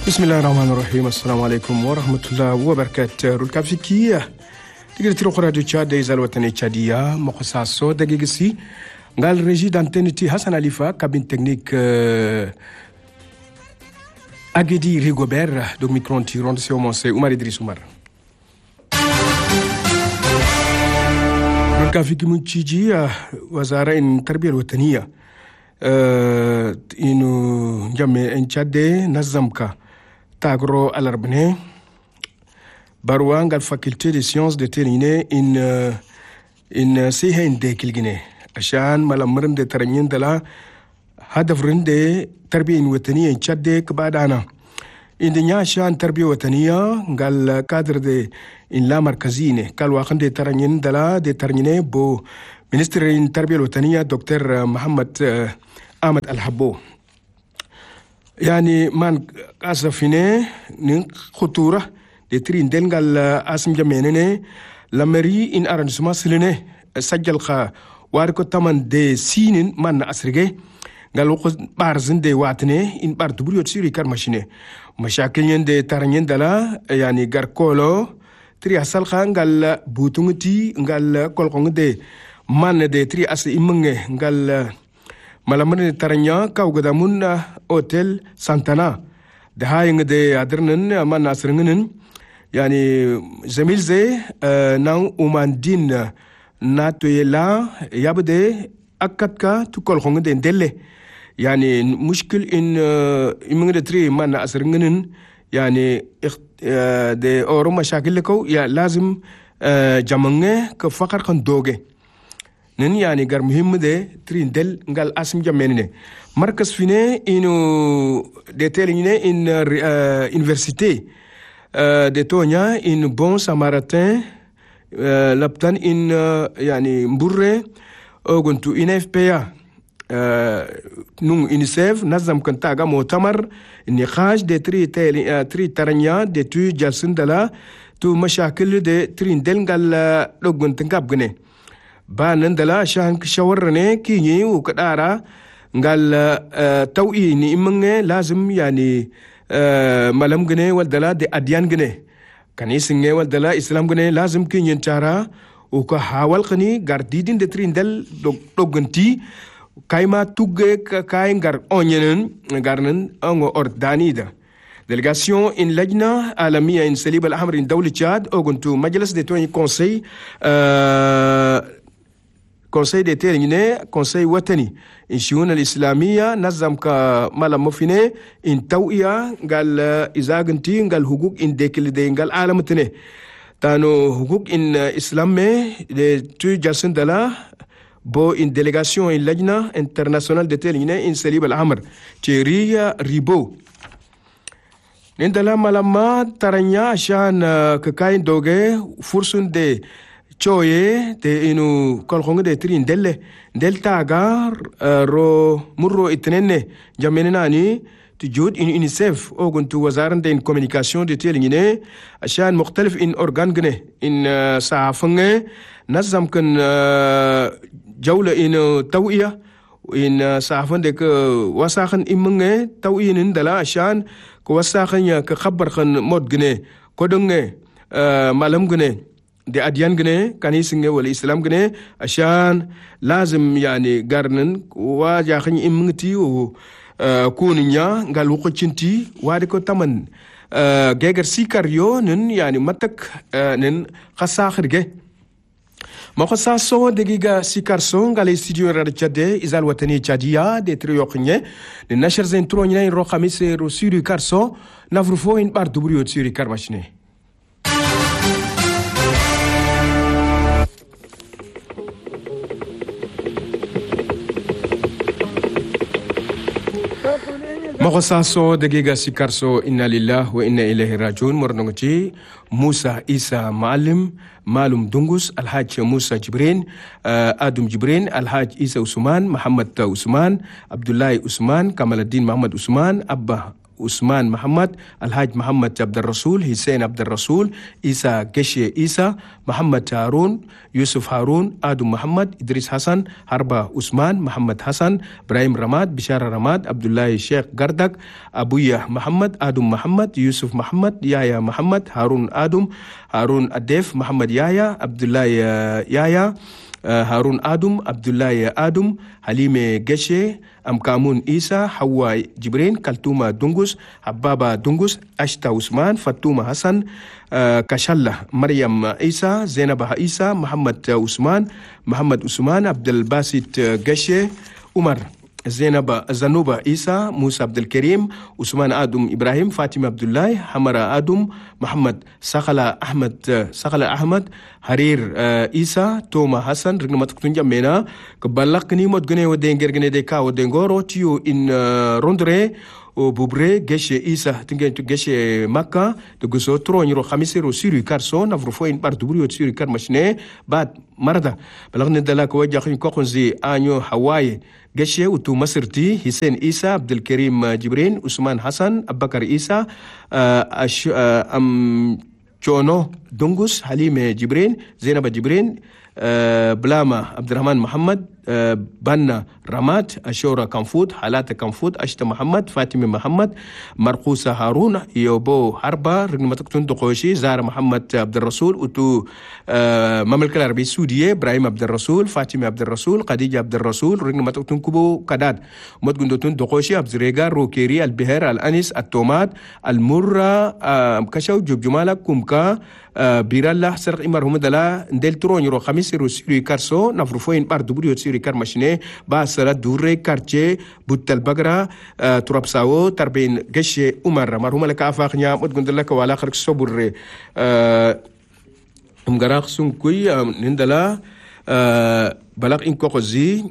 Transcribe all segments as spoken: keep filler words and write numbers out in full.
Bismillahirrahmanirrahim. Assalamu alaikum wa rahmatullahi wa barakatuh. Rulkafikia. Tigre tiro khora du Tchad des alwatani Tchadia, Mokhasaso dagigisi. Ngal régie d'antenne ti Hassan Alifa, cabine technique euh, Agedi Rigobert, donc micron ti ronde se omonse Oumar Idriss Oumar. Rulkafiki munchiji wazara in tarbiya wataniya. Uh, inu njame en Tchade nazamka tagro alarbne barwa ngal faculté des sciences de terine in uh, in sihen de kilgine ashan malamrin de taranyin dala hadafrin de tarbiya wataniya en Tchade kabadana indinya ashan tarbiya wataniya ngal cadre de in la markazine kal waqan de taranyin dala de tarnyine bo ministre in tarbiya wataniya docteur Mohamed uh, Ahmed Al-Habbo يعني man asafine nin khutura de trin dengal asim jamenene la mairie in arrondissement silene sajjal kha war ko taman de sinin man asrige gal ko barzin de watne in bar dubriot siri kar machine mashakil yen de taranyen dala yani gar kolo tri asal kha ngal butunguti ngal kolkong de man de tri as imunge ngal malamane taranya kawgada munna hotel Santana de hayng de adrnen man asrngenen yani zamilze nan umandin natoyela yabde akatka tukol khong de delle yani mushkil in imngde tri man asrngenen yani de oro mashakil ko ya lazim jamange ka fakar khan doge nen yani gar muhim de trin del ngal asim jamenene markas fine ino de teline in uh, université uh, de Tonya in Bon Samaritain uh, laptan in uh, yani mburre oguntu in F P A uh, nung UNICEF nazam kantaga motamar niqash de tri tel uh, tri taranya de tu jalsin dala tu mashakil de trin del ngal dogun ngabgne ba nan dala shan shawarne kinyi u kadara ngal tawi ni imange lazim yani malam gane wal dala de adyan gane kanis nge wal dala islam gane lazim kinyi tara u ka hawal khani gardidin de trindel doganti kayma tugge kay ngar onyenen ngarnen ango ordanida délégation in lajna alamiya in salib al-ahmar in dawli Tchad oguntu majlis de toy conseil conseil de terine conseil watani in shiun al-islamiyya nazam ka mala mofine in tawiya gal izaganti gal hukuk in dekil de gal alamatne tano hukuk in islamme de tu jalsin dala bo in délégation in lajna international de terine in salib al-ahmar cheriya ribo nindala malama taranya shan kakain doge fursun de choye de inu kolkhong de trin delle del tagar ro murro itnenne jamenena ni tujud in UNICEF oguntu wazaran de in communication de telingine ashan mukhtalif in organ gane in saafange nazam kan jawla in tawiya in saafan de ke wasakhan imunge tawinin dala ashan ko wasakhan ya ka khabar khan mod gane kodonge malam gane de adyan gane kanisinge wal islam gane ashan lazim yani garnan wa ja khani imngti o kuninya ngal wuqcinti wade ko taman geger sikaryo nen yani matak nen khasakhirge Mokhasaso degiga sikarso ngale studio radio Tchade izal watani Tchadia de triyokhnye de nasher zen tronya ro khamise ro suri karso navrufo in bar dubriot suri karmashne Mokhasaso degiga sikarso inna lillahi wa inna ilayhi rajiun mornongti Musa Isa Maalim Malum Dungus Alhaj Musa Jibrin uh, Adum Jibrin Alhaj Isa Usman Muhammad Usman Abdullah Usman Kamaluddin Muhammad Usman Abba Usman Muhammad, Alhaj Muhammad Abdul Rasul, Hussein Abdul Rasul, Isa Geshe Isa, Muhammad Harun, Yusuf Harun, Adu Muhammad, Idris Hassan, Harba Usman, Muhammad Hassan, Ibrahim Ramad, Bishara Ramad, Abdullah Sheikh Gardak, Abuya Muhammad, Adum Muhammad, Yusuf Muhammad, Yaya Muhammad, Harun Adum, Harun Adef, Muhammad Yaya, Abdullah Yaya, Uh, Harun Adum, Abdullah Adum, Halime Geshe, Amkamun Isa, Hawa Jibrin, Kaltuma Dungus, Hababa Dungus, Ashta Usman, Fatuma Hassan, uh, Kashallah, Maryam Isa, Zainab Isa, Muhammad Usman, Muhammad Usman, Abdul Basit Geshe, Umar Zainab Zanuba Isa, Musa Abdul Karim, Usman Adum Ibrahim, Fatima Abdullah, Hamara Adum, Muhammad Sakhala Ahmad, Sakhala Ahmad, Harir uh, Isa, Toma Hassan, Rignamat Kunja Mena, Kabalak ni mod gune wadenger gune de ka wadengoro tiyo in uh, Rondre, o Bubre, Geshe Isa, Tingen to Geshe Maka, the Gusotro, Niro Hamisero, Siri Carson, Avrofo in Partubrio, Siri Carmachine, but Marda, Balagna de la Kowajakin Kokonzi, Anyo, Hawaii. Geshe utu Masirti, Hussein Isa, Abdul Karim Jibrin, Usman Hassan, Abakar Isa, uh, Ash, uh, um, Chono Dungus, Halime Jibrin, Zainab Jibrin, uh, Blama Abdurrahman Muhammad, uh, Banna Ramat, Ashura Kamfut, Halata Kamfut, Ashta Muhammad, Fatime Muhammad, Marqusa Harun, Yobo Harba, Rigmataktun Tokoshi, Zara Muhammad Abdul Rasul, Utu uh, Mamal Arabi Sudiye, Ibrahim Abdul Rasul, Fatime Abdul Rasul, Khadija Abdul Rasul, Rigmataktun Kubo Kadad, Modgundotun Tokoshi, Abzrega, Rokeri, Al Beher, Al Anis, Al Tomat, Al Murra, uh, Kashaw, Jumala, Kumka, uh, Birallah, Sar Imar Humadala, Del Tron, Yoro Khamis, Siri Karso, Nafrufo in Parduburio, Siri Karmachine, Basara, Dure, Karche, Butal Bagra, uh, Turapsao, Tarbin, Geshe, Umar, Marhumala Kafanya, Modgundala Kawala, Sobure, uh, Umgarak Sunkui, Nindala, uh, Balak Inkokozi,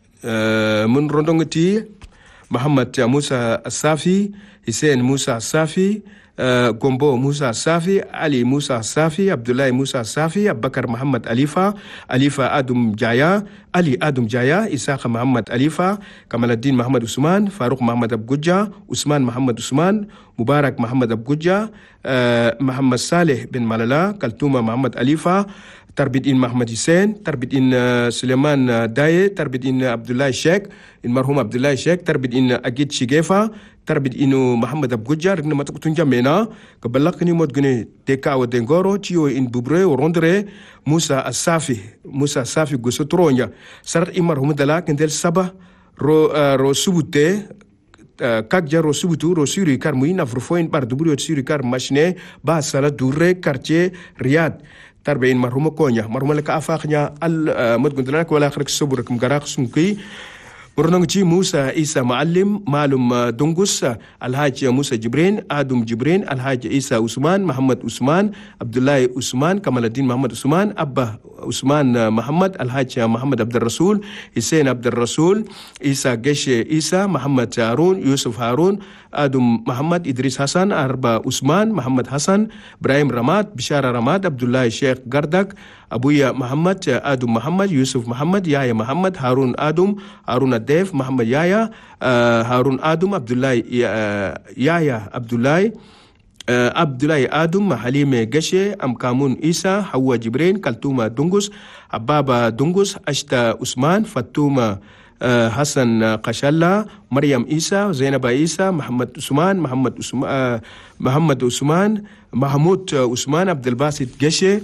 uh, Mun Rondongati, Muhammad Musa Safi, Hussein Musa Safi, uh, Gombo Musa Safi, Ali Musa Safi, Abdullah Musa Safi, Abubakar Muhammad Alifa, Alifa Adum Jaya, Ali Adum Jaya, Isaac Muhammad Alifa, Kamaluddin Muhammad Usman, Farouk Muhammad Abgudja, Usman Muhammad Usman, Mubarak Muhammad Abgudja, uh, Muhammad Saleh bin Malala, Kaltuma Muhammad Alifa, Tarbidin Muhammad Hussein, Tarbidin uh, Suleiman uh, Daye, Tarbidin uh, Abdullah Sheikh, in Marhum Abdullah Sheikh, Tarbidin uh, Agid Shigefa, Tarbidin uh, Muhammad Abgudja, Rigna Matakutunja Mena, Kabalak ni Modgune, Teka wa Dengoro, Tio in Bubre, Rondre, Musa Asafi, Musa Asafi Gusotronya, Sarat Imar Humadala, Kendel Saba, Ro, uh, Ro Subute, Uh, Kakja ro subutu ro suri kar muina vrofoin bar duburi suri kar machine ba sala dure quartier Riyad tarbein marhuma konya marhuma laka afaqnya al uh, madgundana ko wala khrik subur kum garak sunki Murnangci Musa Isa Maalim, Malum uh, Dungus, uh, Alhaj Musa Jibrin, Adum Jibrin, Alhaj Isa Usman, Muhammad Usman, Abdullah Usman, Kamaluddin Muhammad Usman, Abba Usman uh, Muhammad, Alhaj uh, Muhammad Abdul Rasul, Hussein Abdul Rasul, Isa Geshe Isa, Muhammad Harun, Yusuf Harun, Adum Muhammad, Idris Hassan, Arba Usman, Muhammad Hassan, Ibrahim Ramad, Bishara Ramad, Abdullah Sheikh Gardak, Abuya Muhammad, Adum Muhammad, Yusuf Muhammad, Yaya Muhammad, Harun Adum, Harun Adef, Muhammad Yaya, uh, Harun Adum, Abdullah uh, Yaya, Abdullah, uh, Abdullah Adum, Halime Geshe, Amkamun Isa, Hawa Jibrin, Kaltuma Dungus, Ababa Dungus, Ashta Usman, Fatuma Uh, Hassan uh, Kashallah, Maryam Isa, Zainab Isa, Muhammad Usman, Muhammad Usman, uh, Muhammad Usman, Mahmoud uh, Usman, Abdul Basit Geshe,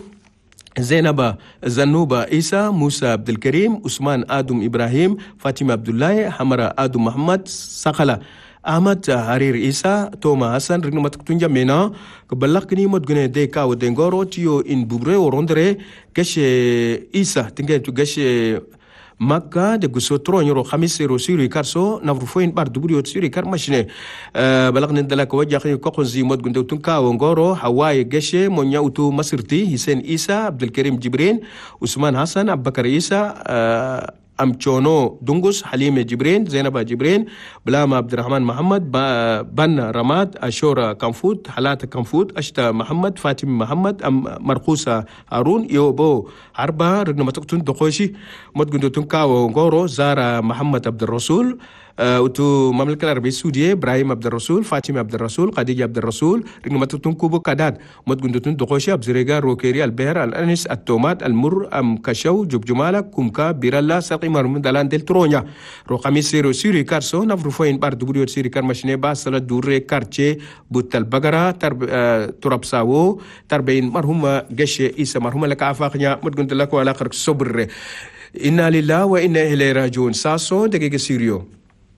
Zainaba Zanuba Isa, Musa Abdul Karim, Usman Adum Ibrahim, Fatima Abdullah, Hamara Adum Muhammad, Sakhala Ahmad Harir Isa, Toma Hassan, Rignumat Tunja Mena, Kabalak ni mod gune de ka o dengoro tio in bubre o rondre Geshe Isa, tinga tu Geshe Maka de gusotro nyoro khamisero siri karso navrufoin bar duburi ot siri kar machine balagna dala ko wajja ko khonzi mod gunde tunka ngoro hawaye geshe monya utu masirti Hussein Isa Abdul Karim Jibrin Usman Hassan Abubakar Isa Amchono Dungus Halime Jibrin Zainaba Jibrin Blama Abdurrahman Muhammad Banna Ramad Ashura Kamfut Halata Kamfut Ashta Muhammad Fatim Muhammad Marqusa Harun Yobo Arba Rigna Mataktun Dokoshi Modgundotun Kawo Ngoro Zara Muhammad Abdul Rasul utu mamlaka Arabia Saudite Ibrahim Abdurrasul Fatima Abdurrasul Khadija Abdurrasul ringa matutun kubo kadad mod gundutun dokoshi abzirega rokeri alber alanis atomat almur am kashaw jubjumala kumka biralla saqi marum dalan del tronya ro khamisero siri karso navru foin bar duguriot siri kar machine ba sala durre karche butal bagara tar turabsawo tarbain marhum geshe isa marhum laka afaqnya mod gundala ko ala khark sobre inna lillahi wa inna ilayhi rajiun saso degege sirio.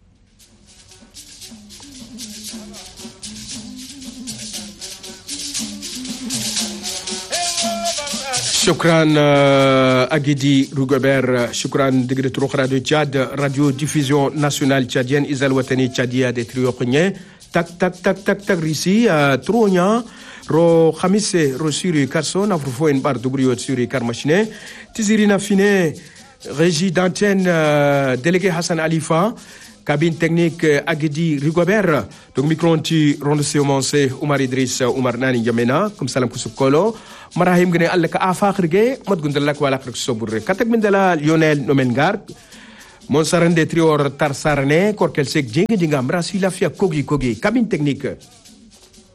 شكرا أجدي روغبير شكرا دقيقة تروح راديو تشاد راديو ديفيزيون ناسيونال تشاديان إزال وطني تشاديا دي تريوقنية تك تك تك تك تك ريسي ترونيا رو خميسة رو سيري كارسون أفرفوين بار دوبريو سيري كارماشنة تزيرينا فيني ريجي دانتين ديليغي حسن عليفا cabine technique Agedi Rigobert donc micro anti ronde seomanse Oumar Idriss Oumar Nani Yamena comme salam kusukolo marahim gene alla ka afakhirge mad gundalak wala khirk soburre katak min dala Lionel Nomengar mon sarande trior tar sarne korkel sek jingi dinga mrasi lafia kogi kogi cabine technique